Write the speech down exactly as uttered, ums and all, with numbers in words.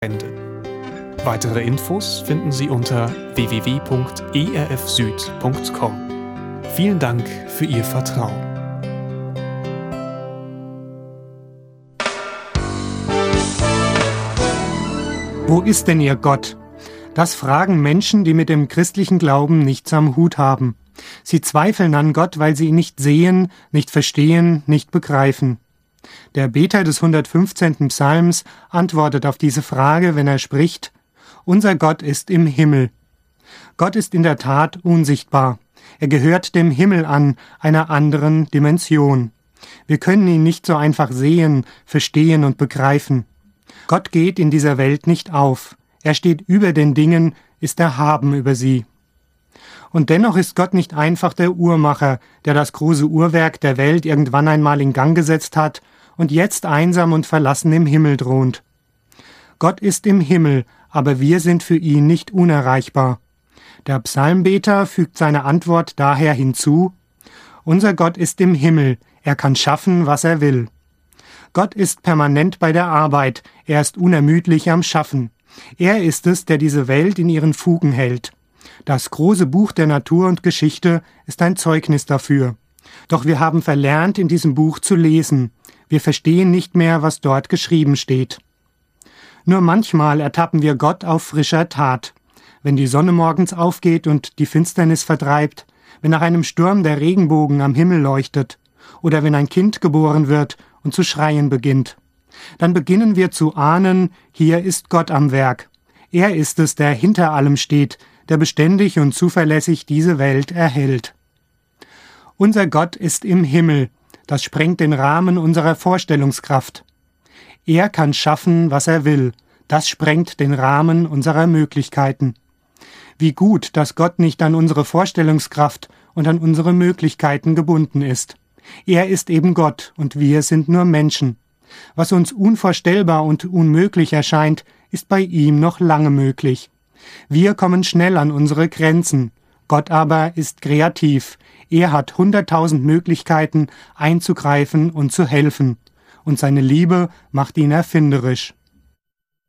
Weitere Infos finden Sie unter w w w punkt e r f süd punkt com. Vielen Dank für Ihr Vertrauen. Wo ist denn Ihr Gott? Das fragen Menschen, die mit dem christlichen Glauben nichts am Hut haben. Sie zweifeln an Gott, weil sie ihn nicht sehen, nicht verstehen, nicht begreifen. Der Beter des hundertfünfzehnten Psalms antwortet auf diese Frage, wenn er spricht: Unser Gott ist im Himmel. Gott ist in der Tat unsichtbar. Er gehört dem Himmel an, einer anderen Dimension. Wir können ihn nicht so einfach sehen, verstehen und begreifen. Gott geht in dieser Welt nicht auf. Er steht über den Dingen, ist erhaben über sie. Und dennoch ist Gott nicht einfach der Uhrmacher, der das große Uhrwerk der Welt irgendwann einmal in Gang gesetzt hat und jetzt einsam und verlassen im Himmel thront. Gott ist im Himmel, aber wir sind für ihn nicht unerreichbar. Der Psalmbeter fügt seine Antwort daher hinzu: Unser Gott ist im Himmel, er kann schaffen, was er will. Gott ist permanent bei der Arbeit, er ist unermüdlich am Schaffen. Er ist es, der diese Welt in ihren Fugen hält. Das große Buch der Natur und Geschichte ist ein Zeugnis dafür. Doch wir haben verlernt, in diesem Buch zu lesen. Wir verstehen nicht mehr, was dort geschrieben steht. Nur manchmal ertappen wir Gott auf frischer Tat. Wenn die Sonne morgens aufgeht und die Finsternis vertreibt, wenn nach einem Sturm der Regenbogen am Himmel leuchtet, oder wenn ein Kind geboren wird und zu schreien beginnt, dann beginnen wir zu ahnen, hier ist Gott am Werk. Er ist es, der hinter allem steht, der beständig und zuverlässig diese Welt erhält. Unser Gott ist im Himmel, das sprengt den Rahmen unserer Vorstellungskraft. Er kann schaffen, was er will, das sprengt den Rahmen unserer Möglichkeiten. Wie gut, dass Gott nicht an unsere Vorstellungskraft und an unsere Möglichkeiten gebunden ist. Er ist eben Gott und wir sind nur Menschen. Was uns unvorstellbar und unmöglich erscheint, ist bei ihm noch lange möglich. Wir kommen schnell an unsere Grenzen. Gott aber ist kreativ. Er hat hunderttausend Möglichkeiten, einzugreifen und zu helfen. Und seine Liebe macht ihn erfinderisch.